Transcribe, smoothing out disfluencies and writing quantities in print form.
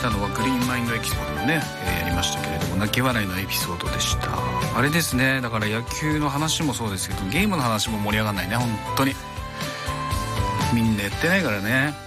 たのはグリーンマインドエキスポでもね、やりましたけれども、泣き笑いのエピソードでした。あれですね、だから野球の話もそうですけど、ゲームの話も盛り上がんないね、本当に。みんなやってないからね。